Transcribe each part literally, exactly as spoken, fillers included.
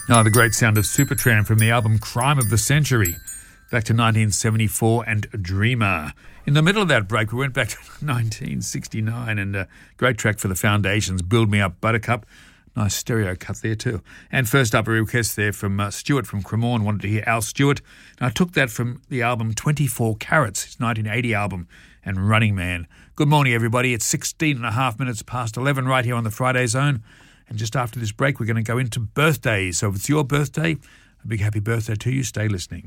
Oh, the great sound of Supertramp from the album Crime of the Century, back to nineteen seventy-four, and Dreamer. In the middle of that break, we went back to nineteen sixty-nine, and a great track for the Foundations, Build Me Up Buttercup. Nice stereo cut there too. And first up, a request there from uh, Stuart from Cremorne, wanted to hear Al Stewart. And I took that from the album twenty-four Carats, his nineteen eighty album, and Running Man. Good morning, everybody. It's sixteen and a half minutes past eleven right here on the Friday Zone. And just after this break, we're going to go into birthdays. So if it's your birthday, a big happy birthday to you. Stay listening.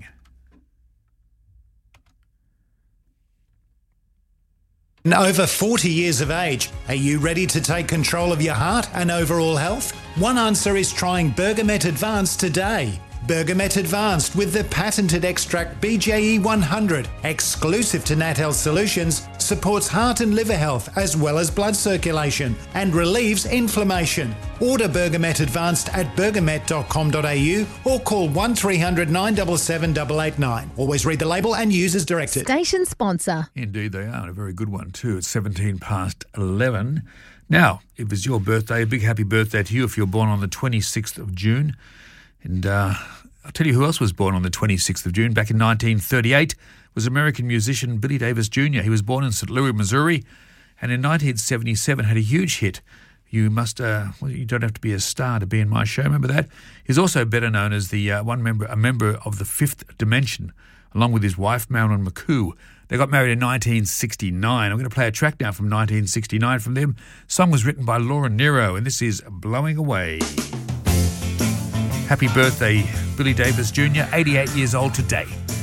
Over forty years of age, are you ready to take control of your heart and overall health? One answer is trying Bergamet Advanced today. Bergamet Advanced with the patented extract B J E one hundred, exclusive to Nat Health Solutions, supports heart and liver health as well as blood circulation and relieves inflammation. Order Bergamet Advanced at bergamet dot com dot a u or call one three hundred nine seven seven eight eight nine. Always read the label and use as directed. Station sponsor. Indeed they are, and a very good one too. It's seventeen past eleven. Now, if it's your birthday, a big happy birthday to you if you're born on the twenty-sixth of June. And uh, I'll tell you who else was born on the twenty-sixth of June. Back in nineteen thirty-eight was American musician Billy Davis Junior He was born in Saint Louis, Missouri, and in nineteen seventy-seven had a huge hit. You must, uh, well, you don't have to be a star to be in my show. Remember that? He's also better known as the uh, one member, a member of the Fifth Dimension, along with his wife Marilyn McCoo. They got married in nineteen sixty-nine. I'm going to play a track now from nineteen sixty-nine from them. The song was written by Laura Nero, and this is Blowing Away. Happy birthday, Billy Davis Junior, eighty-eight years old today.